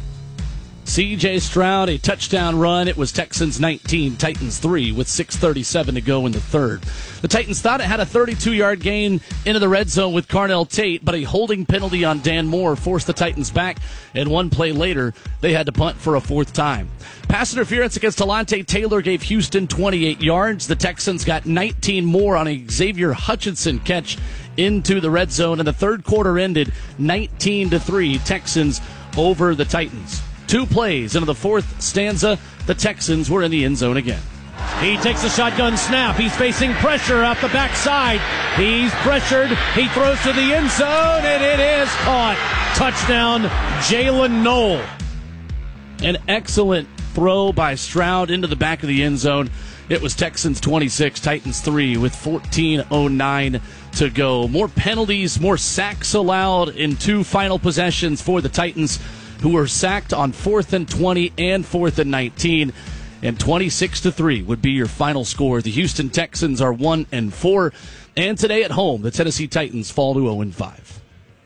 C J Stroud, a touchdown run. It was Texans nineteen, Titans three with six thirty-seven to go in the third. The Titans thought it had a thirty-two-yard gain into the red zone with Carnell Tate, but a holding penalty on Dan Moore forced the Titans back, and one play later, they had to punt for a fourth time. Pass interference against Talante Taylor gave Houston twenty-eight yards. The Texans got nineteen more on a Xavier Hutchinson catch into the red zone, and the third quarter ended nineteen to three, Texans over the Titans. Two plays into the fourth stanza, the Texans were in the end zone again. He takes a shotgun snap. He's facing pressure out the backside. He's pressured. He throws to the end zone, and it is caught. Touchdown, Jalen Knoll. An excellent throw by Stroud into the back of the end zone. It was Texans twenty-six, Titans three with fourteen oh nine to go. More penalties, more sacks allowed in two final possessions for the Titans, who were sacked on fourth and twenty and fourth and nineteen, and twenty-six to three would be your final score. The Houston Texans are one and four, and today at home, the Tennessee Titans fall to oh and five.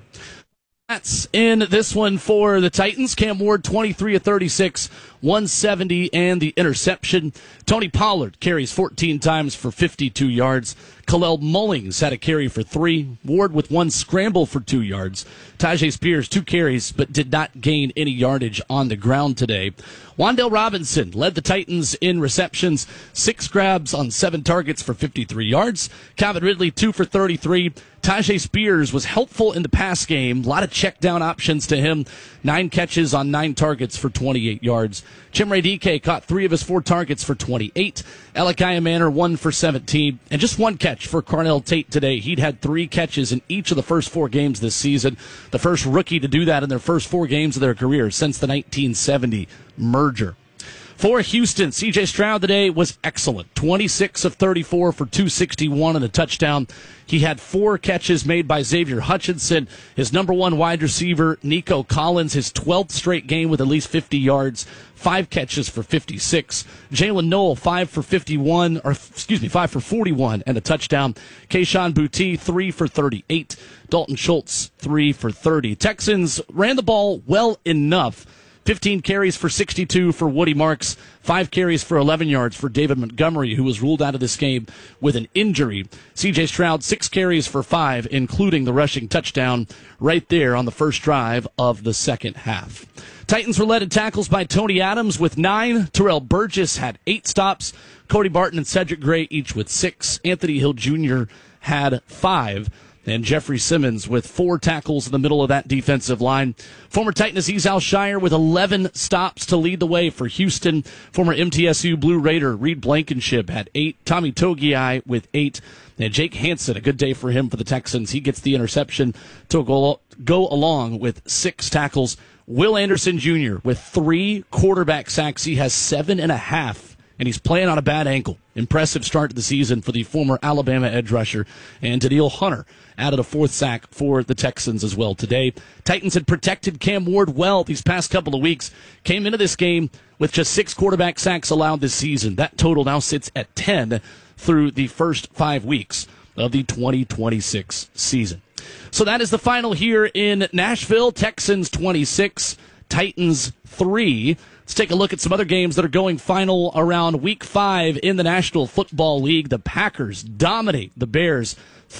That's in this one for the Titans. Cam Ward, twenty-three of thirty-six, one seventy, and the interception. Tony Pollard carries fourteen times for fifty-two yards. Khalil Mullings had a carry for three. Ward with one scramble for two yards. Tajay Spears, two carries, but did not gain any yardage on the ground today. Wan'Dale Robinson led the Titans in receptions, six grabs on seven targets for fifty-three yards. Calvin Ridley, two for thirty-three. Tajay Spears was helpful in the pass game. A lot of check down options to him. Nine catches on nine targets for twenty-eight yards. Chimere Dike caught three of his four targets for twenty-eight. Elakiah Manor, one for seventeen. And just one catch for Carnell Tate today. He'd had three catches in each of the first four games this season. The first rookie to do that in their first four games of their career since the nineteen seventy merger. For Houston, C J Stroud today was excellent. twenty-six of thirty-four for two sixty-one and a touchdown. He had four catches made by Xavier Hutchinson. His number one wide receiver, Nico Collins, his twelfth straight game with at least fifty yards. Five catches for fifty-six. Jalen Knoll, five for fifty-one, or excuse me, five for forty-one and a touchdown. Kayshon Boutte, three for thirty-eight. Dalton Schultz, three for thirty. Texans ran the ball well enough. fifteen carries for sixty-two for Woody Marks, five carries for eleven yards for David Montgomery, who was ruled out of this game with an injury. C J Stroud, six carries for five, including the rushing touchdown right there on the first drive of the second half. Titans were led in tackles by Tony Adams with nine. Terrell Burgess had eight stops. Cody Barton and Cedric Gray each with six. Anthony Hill Junior had five. And Jeffrey Simmons with four tackles in the middle of that defensive line. Former Titan Azeez Al-Shire with eleven stops to lead the way for Houston. Former M T S U Blue Raider Reed Blankenship had eight. Tommy Togiai with eight. And Jake Hansen, a good day for him for the Texans. He gets the interception to go, go along with six tackles. Will Anderson Junior with three quarterback sacks. He has seven and a half, and he's playing on a bad ankle. Impressive start to the season for the former Alabama edge rusher. And Danielle Hunter added a fourth sack for the Texans as well today. Titans had protected Cam Ward well these past couple of weeks. Came into this game with just six quarterback sacks allowed this season. That total now sits at ten through the first five weeks of the twenty twenty-six season. So that is the final here in Nashville. Texans twenty-six, Titans three. Let's take a look at some other games that are going final around week five in the National Football League. The Packers dominate the Bears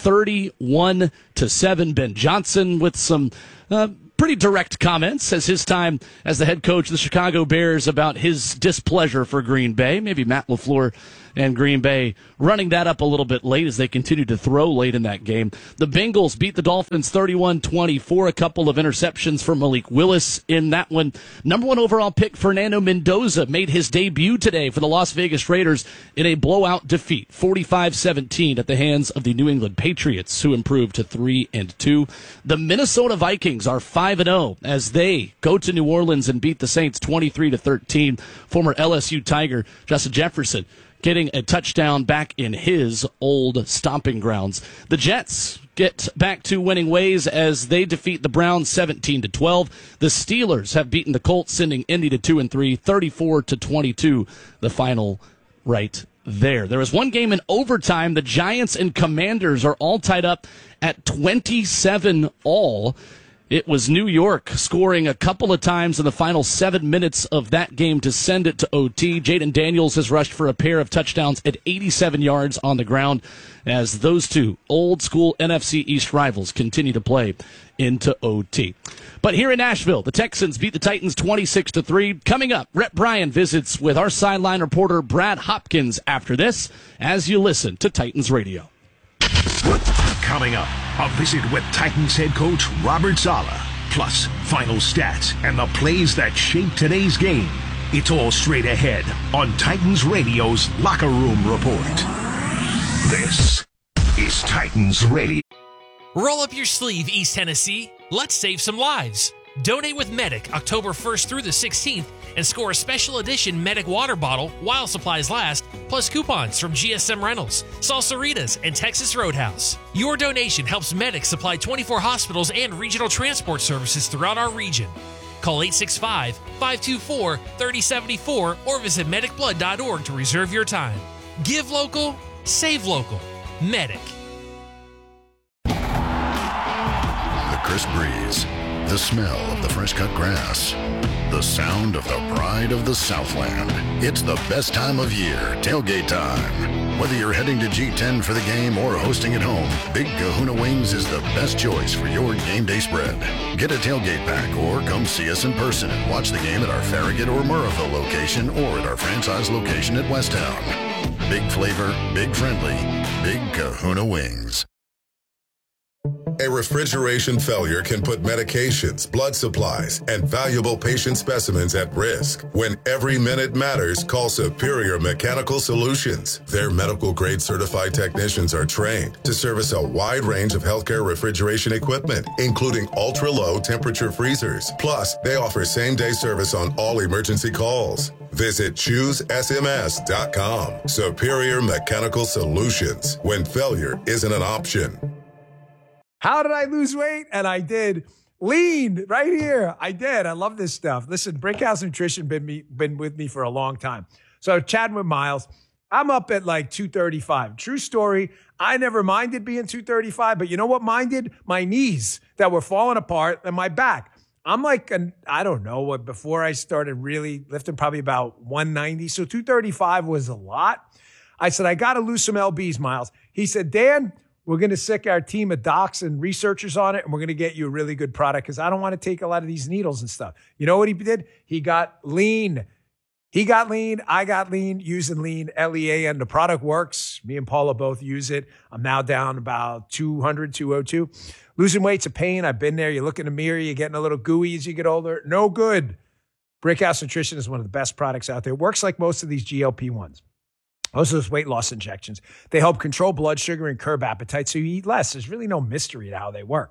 thirty-one to seven. Ben Johnson with some uh, pretty direct comments as his time as the head coach of the Chicago Bears about his displeasure for Green Bay. Maybe Matt LaFleur and Green Bay running that up a little bit late as they continue to throw late in that game. The Bengals beat the Dolphins thirty-one twenty-four. A couple of interceptions for Malik Willis in that one. Number one overall pick Fernando Mendoza made his debut today for the Las Vegas Raiders in a blowout defeat, forty-five seventeen at the hands of the New England Patriots, who improved to three and two. The Minnesota Vikings are five and oh as they go to New Orleans and beat the Saints twenty-three to thirteen. Former L S U Tiger Justin Jefferson getting a touchdown back in his old stomping grounds. The Jets get back to winning ways as they defeat the Browns seventeen to twelve. The Steelers have beaten the Colts, sending Indy to two and three, thirty-four to twenty-two. The final right there. There was one game in overtime. The Giants and Commanders are all tied up at twenty-seven all. It was New York scoring a couple of times in the final seven minutes of that game to send it to O T. Jaden Daniels has rushed for a pair of touchdowns at eighty-seven yards on the ground as those two old-school N F C East rivals continue to play into O T. But here in Nashville, the Texans beat the Titans twenty-six to three. Coming up, Rhett Bryan visits with our sideline reporter Brad Hopkins after this as you listen to Titans Radio. Coming up, a visit with Titans head coach Robert Saleh, plus final stats and the plays that shaped today's game. It's all straight ahead on Titans Radio's Locker Room Report. This is Titans Radio. Roll up your sleeve, East Tennessee. Let's save some lives. Donate with Medic October first through the sixteenth and score a special edition Medic water bottle while supplies last, plus coupons from G S M Rentals, Salsaritas, and Texas Roadhouse. Your donation helps Medic supply twenty-four hospitals and regional transport services throughout our region. Call eight six five, five two four, three oh seven four or visit medic blood dot org to reserve your time. Give local, save local. Medic. The crisp breeze, the smell of the fresh cut grass, the sound of the pride of the Southland. It's the best time of year, tailgate time. Whether you're heading to G ten for the game or hosting at home, Big Kahuna Wings is the best choice for your game day spread. Get a tailgate pack or come see us in person and watch the game at our Farragut or Murrayville location or at our franchise location at Westtown. Big flavor, big friendly, Big Kahuna Wings. A refrigeration failure can put medications, blood supplies, and valuable patient specimens at risk. When every minute matters, call Superior Mechanical Solutions. Their medical-grade certified technicians are trained to service a wide range of healthcare refrigeration equipment, including ultra-low temperature freezers. Plus, they offer same-day service on all emergency calls. Visit choose S M S dot com. Superior Mechanical Solutions. When failure isn't an option. How did I lose weight? And I did. Lean right here. I did. I love this stuff. Listen, Brickhouse Nutrition been me, been with me for a long time. So chatting with Miles, I'm up at like two thirty-five. True story. I never minded being two thirty-five, but you know what minded? My knees that were falling apart and my back. I'm like, an, I don't know what, before I started really lifting, probably about one ninety. So two thirty-five was a lot. I said, I got to lose some L Bs, Miles. He said, Dan, we're going to sick our team of docs and researchers on it, and we're going to get you a really good product because I don't want to take a lot of these needles and stuff. You know what he did? He got lean. He got lean. I got lean using lean, L E A N. The product works. Me and Paula both use it. I'm now down about two hundred, two oh two. Losing weight's a pain. I've been there. You look in the mirror. You're getting a little gooey as you get older. No good. Brickhouse Nutrition is one of the best products out there. It works like most of these G L P ones. Most of those weight loss injections, they help control blood sugar and curb appetite so you eat less. There's really no mystery to how they work.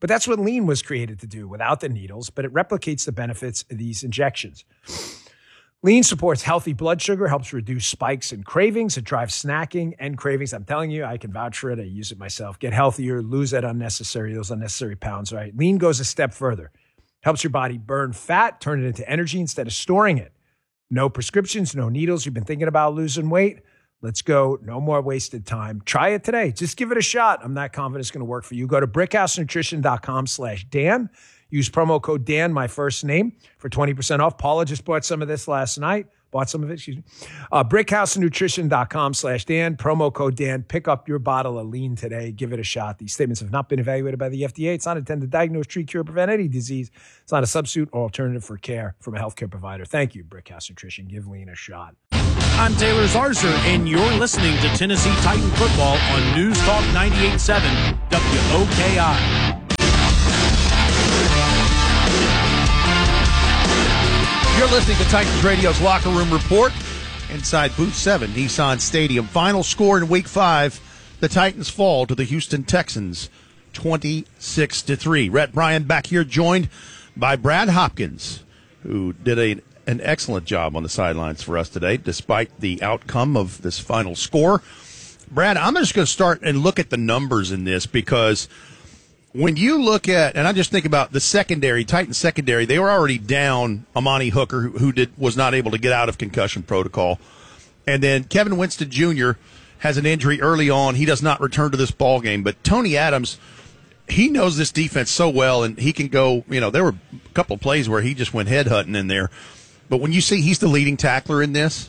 But that's what lean was created to do without the needles, but it replicates the benefits of these injections. Lean supports healthy blood sugar, helps reduce spikes and cravings. It drives snacking and cravings. I'm telling you, I can vouch for it. I use it myself. Get healthier, lose that unnecessary, those unnecessary pounds, right? Lean goes a step further. Helps your body burn fat, turn it into energy instead of storing it. No prescriptions, no needles. You've been thinking about losing weight? Let's go. No more wasted time. Try it today. Just give it a shot. I'm not confident it's going to work for you. Go to brickhousenutrition.com slash Dan. Use promo code Dan, my first name, for twenty percent off. Paula just bought some of this last night. Bought some of it, excuse me. Uh, brickhousenutrition.com slash Dan. Promo code Dan. Pick up your bottle of lean today. Give it a shot. These statements have not been evaluated by the F D A. It's not intended to diagnose, treat, cure, prevent any disease. It's not a substitute or alternative for care from a healthcare provider. Thank you, Brickhouse Nutrition. Give lean a shot. I'm Taylor Zarzer, and you're listening to Tennessee Titan football on News Talk ninety-eight point seven W O K I. You're listening to Titans Radio's Locker Room Report inside Booth seven, Nissan Stadium. Final score in Week five, the Titans fall to the Houston Texans, twenty-six to three. Rhett Bryan back here, joined by Brad Hopkins, who did a, an excellent job on the sidelines for us today, despite the outcome of this final score. Brad, I'm just going to start and look at the numbers in this, because when you look at, and I just think about the secondary, Titans secondary, they were already down Amani Hooker, who, who did was not able to get out of concussion protocol. And then Kevin Winston Junior has an injury early on. He does not return to this ball game. But Tony Adams, he knows this defense so well, and he can go, you know, there were a couple of plays where he just went headhunting in there. But when you see he's the leading tackler in this,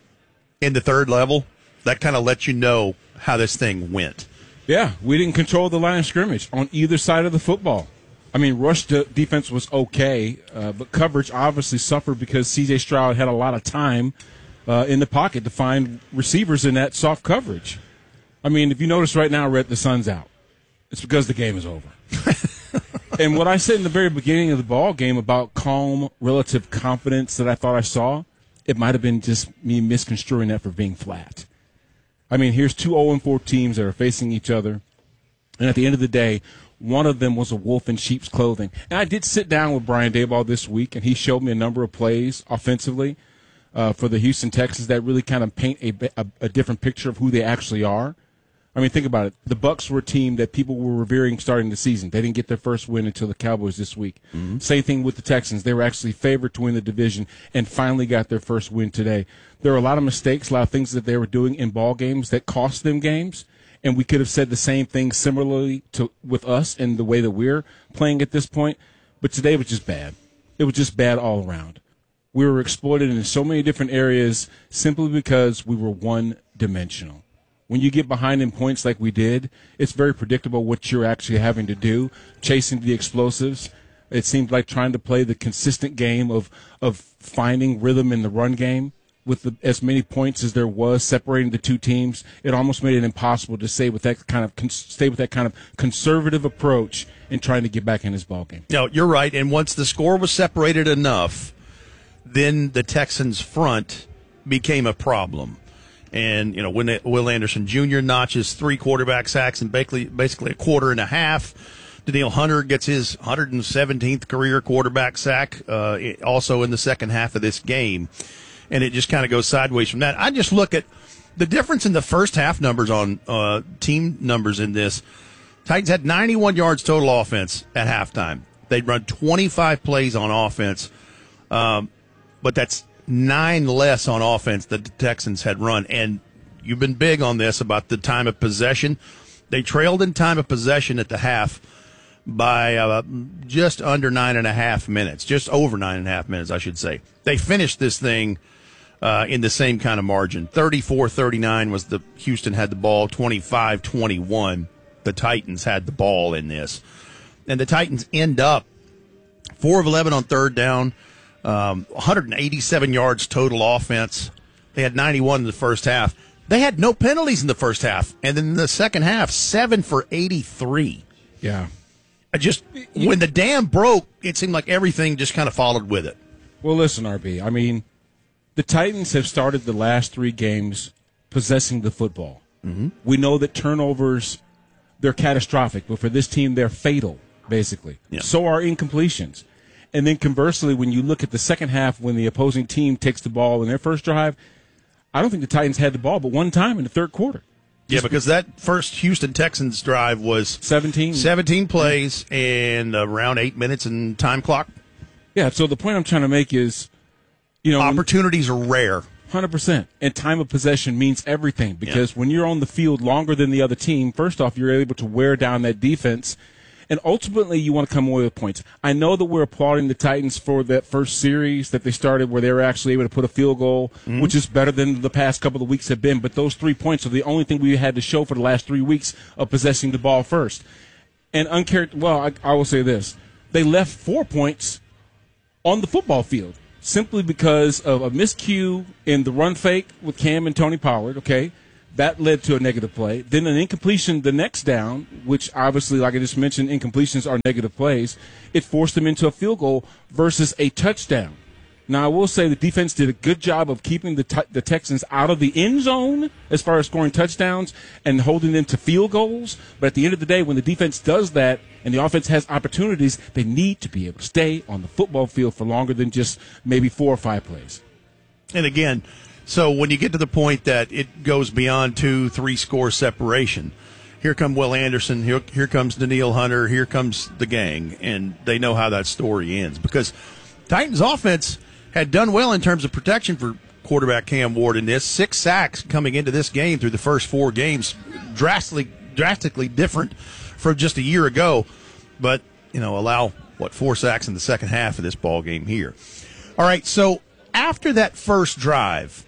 in the third level, that kind of lets you know how this thing went. Yeah, we didn't control the line of scrimmage on either side of the football. I mean, rush de- defense was okay, uh, but coverage obviously suffered because C J Stroud had a lot of time uh, in the pocket to find receivers in that soft coverage. I mean, if you notice right now, Rhett, the sun's out. It's because the game is over. And what I said in the very beginning of the ball game about calm, relative confidence that I thought I saw, it might have been just me misconstruing that for being flat. I mean, here's two oh and four teams that are facing each other, and at the end of the day, one of them was a wolf in sheep's clothing. And I did sit down with Brian Daboll this week, and he showed me a number of plays offensively uh, for the Houston Texans that really kind of paint a, a, a different picture of who they actually are. I mean, think about it. The Bucs were a team that people were revering starting the season. They didn't get their first win until the Cowboys this week. Mm-hmm. Same thing with the Texans. They were actually favored to win the division and finally got their first win today. There were a lot of mistakes, a lot of things that they were doing in ball games that cost them games, and we could have said the same thing similarly to with us in the way that we're playing at this point. But today was just bad. It was just bad all around. We were exploited in so many different areas simply because we were one-dimensional. When you get behind in points like we did, it's very predictable what you're actually having to do, chasing the explosives. It seemed like trying to play the consistent game of of finding rhythm in the run game with the, as many points as there was separating the two teams. It almost made it impossible to stay with that kind of stay with that kind of conservative approach in trying to get back in this ball game. No, you're right. And once the score was separated enough, then the Texans' front became a problem. And, you know, when Will Anderson Junior notches three quarterback sacks and basically, basically a quarter and a half, Danielle Hunter gets his one hundred seventeenth career quarterback sack uh, also in the second half of this game. And it just kind of goes sideways from that. I just look at the difference in the first half numbers on uh, team numbers in this. Titans had ninety-one yards total offense at halftime. They'd run twenty-five plays on offense, um, but that's nine less on offense that the Texans had run. And you've been big on this about the time of possession. They trailed in time of possession at the half by uh, just under nine and a half minutes, just over nine and a half minutes, I should say. They finished this thing uh, in the same kind of margin. thirty-four thirty-nine was the Houston had the ball, twenty-five twenty-one the Titans had the ball in this. And the Titans end up four of eleven on third down, Um, one hundred eighty-seven yards total offense. They had ninety-one in the first half. They had no penalties in the first half. And then in the second half, seven for eighty-three. Yeah. I just, when the dam broke, it seemed like everything just kind of followed with it. Well, listen, R B, I mean, the Titans have started the last three games possessing the football. Mm-hmm. We know that turnovers, they're catastrophic, but for this team, they're fatal. basically. Yeah. So are incompletions. And then conversely, when you look at the second half, when the opposing team takes the ball in their first drive, I don't think the Titans had the ball but one time in the third quarter. Yeah, because that first Houston Texans drive was seventeen, seventeen plays and around eight minutes and time clock. Yeah, so the point I'm trying to make is, you know, opportunities are rare. one hundred percent. And time of possession means everything because yeah. when you're on the field longer than the other team, first off, you're able to wear down that defense. And ultimately, you want to come away with points. I know that we're applauding the Titans for that first series that they started where they were actually able to put a field goal, mm-hmm. which is better than the past couple of weeks have been. But those three points are the only thing we had to show for the last three weeks of possessing the ball first. And uncharacter- well, I, I will say this. They left four points on the football field simply because of a miscue in the run fake with Cam and Tony Pollard, okay? That led to a negative play. Then an incompletion the next down, which obviously, like I just mentioned, incompletions are negative plays. It forced them into a field goal versus a touchdown. Now, I will say the defense did a good job of keeping the t- the Texans out of the end zone as far as scoring touchdowns and holding them to field goals. But at the end of the day, when the defense does that and the offense has opportunities, they need to be able to stay on the football field for longer than just maybe four or five plays. And again, so when you get to the point that it goes beyond two, three score separation, here come Will Anderson, here, here comes Danielle Hunter, here comes the gang, and they know how that story ends. Because Titans offense had done well in terms of protection for quarterback Cam Ward in this. Six sacks coming into this game through the first four games, drastically, drastically different from just a year ago. But, you know, allow, what, four sacks in the second half of this ball game here. All right, so after that first drive,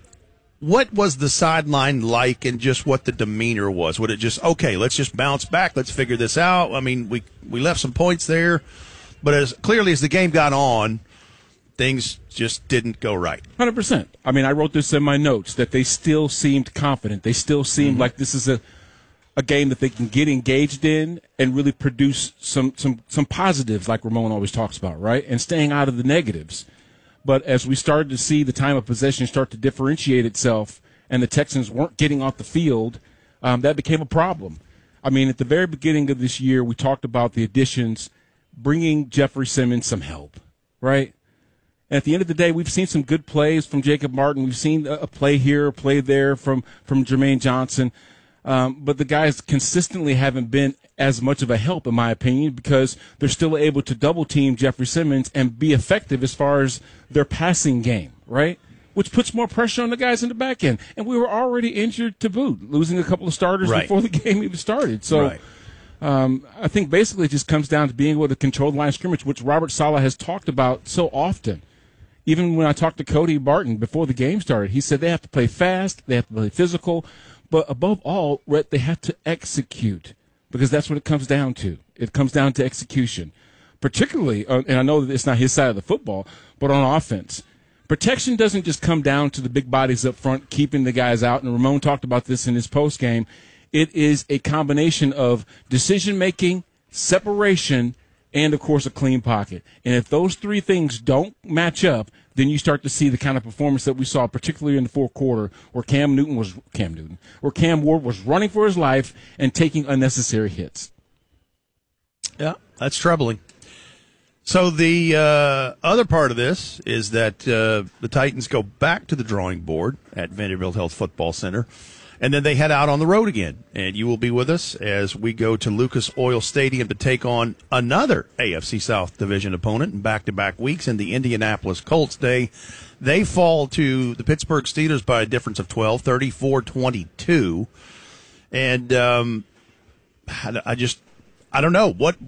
what was the sideline like and just what the demeanor was? Would it just, okay, let's just bounce back, let's figure this out? I mean, we, we left some points there, but as clearly as the game got on, things just didn't go right. one hundred percent. I mean, I wrote this in my notes that they still seemed confident. They still seemed mm-hmm. like this is a a game that they can get engaged in and really produce some, some, some positives like Ramon always talks about, right? And staying out of the negatives. But as we started to see the time of possession start to differentiate itself and the Texans weren't getting off the field, um, that became a problem. I mean, at the very beginning of this year, we talked about the additions, bringing Jeffrey Simmons some help, right? And at the end of the day, we've seen some good plays from Jacob Martin. We've seen a play here, a play there from, from Jermaine Johnson. Um, but the guys consistently haven't been as much of a help, in my opinion, because they're still able to double-team Jeffrey Simmons and be effective as far as their passing game, right? Which puts more pressure on the guys in the back end. And we were already injured to boot, losing a couple of starters right. before the game even started. So right. um, I think basically it just comes down to being able to control the line of scrimmage, which Robert Saleh has talked about so often. Even when I talked to Cody Barton before the game started, he said they have to play fast, they have to play physical, but above all, Rhett, they have to execute because that's what it comes down to. It comes down to execution, particularly, uh, and I know that it's not his side of the football, but on offense. Protection doesn't just come down to the big bodies up front, keeping the guys out, and Ramon talked about this in his postgame. It is a combination of decision-making, separation, and, of course, a clean pocket. And if those three things don't match up, then you start to see the kind of performance that we saw, particularly in the fourth quarter, where Cam Newton was Cam Newton, where Cam Ward was running for his life and taking unnecessary hits. Yeah, that's troubling. So the uh, other part of this is that uh, the Titans go back to the drawing board at Vanderbilt Health Football Center, and then they head out on the road again. And you will be with us as we go to Lucas Oil Stadium to take on another A F C South Division opponent in back-to-back weeks in the Indianapolis Colts Day. They fall to the Pittsburgh Steelers by a difference of twelve, thirty-four twenty-two. And um, I just, I don't know what,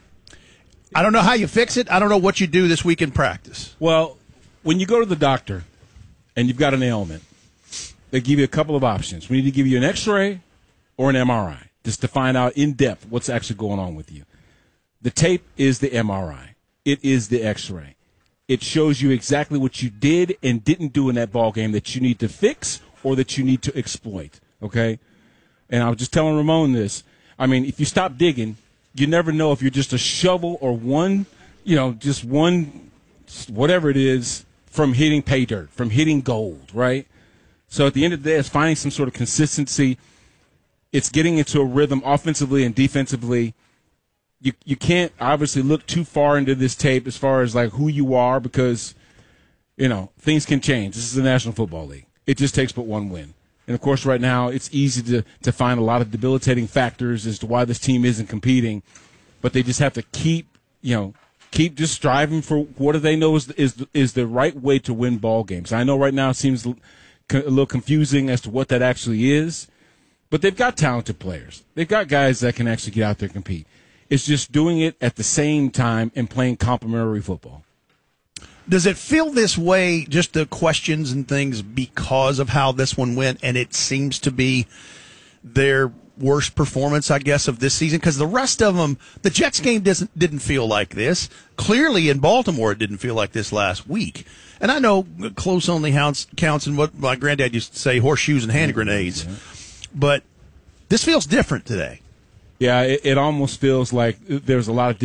I don't know how you fix it. I don't know what you do this week in practice. Well, when you go to the doctor and you've got an ailment, they give you a couple of options. We need to give you an X-ray or an M R I just to find out in depth what's actually going on with you. The tape is the M R I. It is the X-ray. It shows you exactly what you did and didn't do in that ball game that you need to fix or that you need to exploit, okay? And I was just telling Ramon this. I mean, if you stop digging, you never know if you're just a shovel or one, you know, just one, whatever it is, from hitting pay dirt, from hitting gold, right? So at the end of the day, it's finding some sort of consistency. It's getting into a rhythm offensively and defensively. you you can't obviously look too far into this tape as far as like who you are because, you know, things can change. This is the National Football League. It just takes but one win. And, of course, right now it's easy to, to find a lot of debilitating factors as to why this team isn't competing. But they just have to keep, you know, keep just striving for what do they know is is is the right way to win ball games. I know right now it seems a little confusing as to what that actually is, but they've got talented players. They've got guys that can actually get out there and compete. It's just doing it at the same time and playing complementary football. Does it feel this way, just the questions and things, because of how this one went, and it seems to be their worst performance, I guess, of this season? Because the rest of them, the Jets game doesn't didn't feel like this. Clearly in Baltimore, it didn't feel like this last week. And I know close only counts, counts in what my granddad used to say, horseshoes and hand grenades. But this feels different today. Yeah, it, it almost feels like there's a lot of